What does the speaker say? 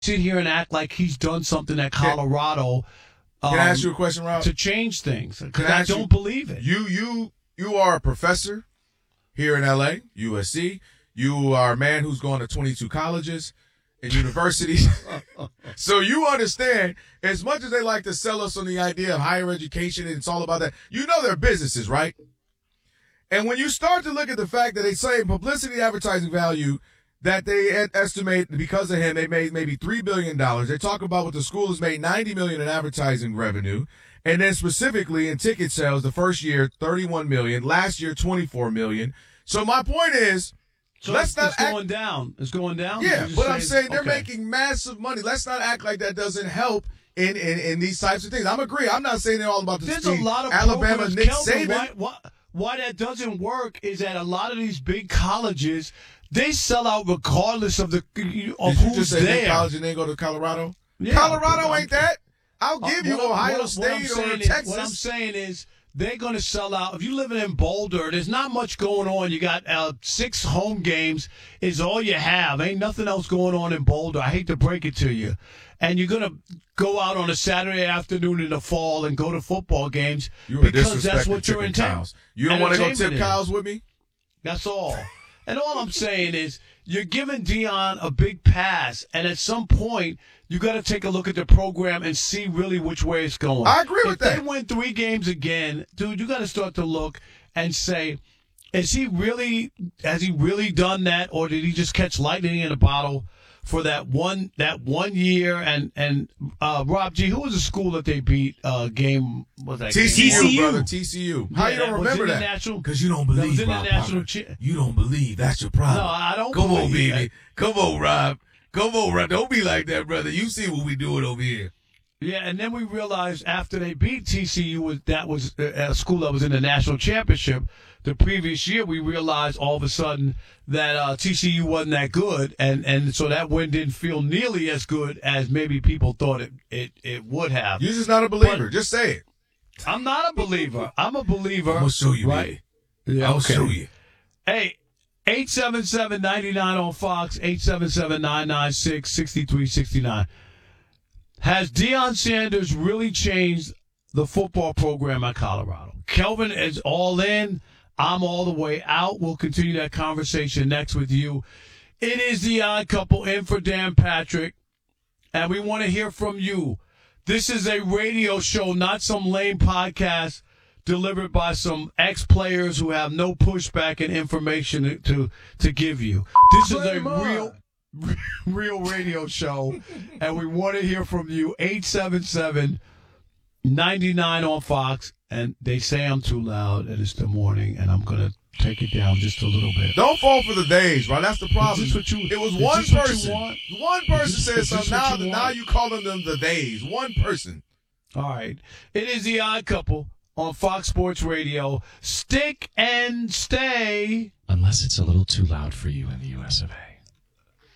sit here and act like he's done something at Colorado. Can I ask you a question, Rob? To change things, because I don't believe it. You are a professor here in L.A., USC. You are a man who's going to 22 colleges and universities. So you understand, as much as they like to sell us on the idea of higher education and it's all about that, you know they're businesses, right? And when you start to look at the fact that they say publicity advertising value that they estimate because of him, they made maybe $3 billion. They talk about what the school has made $90 million in advertising revenue. And then specifically in ticket sales, the first year, $31 million. Last year, $24 million. So my point is, so let's not act going down. It's going down? Yeah, but I'm saying they're making massive money. Let's not act like that doesn't help in these types of things. I'm agree. I'm not saying they're all about the There's a lot of Alabama, Nick Kelvin, Saban. Why that doesn't work is that a lot of these big colleges, they sell out regardless of Did who's you just say there. Nick college and then go to Colorado? Yeah, Colorado ain't that. I'll give you Ohio State or Texas. What I'm saying is they're going to sell out. If you're living in Boulder, there's not much going on. You got 6 home games is all you have. Ain't nothing else going on in Boulder. I hate to break it to you. And you're going to go out on a Saturday afternoon in the fall and go to football games because that's what you're in town. You don't want to go tip cows with me? That's all. And all I'm saying is you're giving Deion a big pass, and at some point you got to take a look at the program and see really which way it's going. I agree with that. If they win 3 games again, dude, you got to start to look and say, has he really done that, or did he just catch lightning in a bottle for that one year? And Rob G, who was the school that they beat game? Was that TCU, brother? TCU. How you don't remember that? Because you don't believe, Rob Parker. You don't believe. That's your problem. No, I don't. Come on, baby. Come on, Rob. Come on, Rob. Don't be like that, brother. You see what we doing over here. Yeah, and then we realized after they beat TCU, that was a school that was in the national championship. The previous year, we realized all of a sudden that TCU wasn't that good, and so that win didn't feel nearly as good as maybe people thought it would have. You're just not a believer. Just say it. I'm not a believer. I'm a believer. I'm going to show you, right? Baby. Yeah, I'll show you. Hey, 877-99 on Fox, 877-996-6369. Has Deion Sanders really changed the football program at Colorado? Kelvin is all in. I'm all the way out. We'll continue that conversation next with you. It is the Odd Couple in for Dan Patrick, and we want to hear from you. This is a radio show, not some lame podcast delivered by some ex-players who have no pushback and information to give you. This is a real radio show, and we want to hear from you. 877-99 on Fox, and they say I'm too loud, and it's the morning, and I'm going to take it down just a little bit. Don't fall for the days, right? That's the problem. It was one person. One person said something. Now you calling them the days. One person. All right. It is the Odd Couple on Fox Sports Radio. Stick and stay. Unless it's a little too loud for you in the US of A.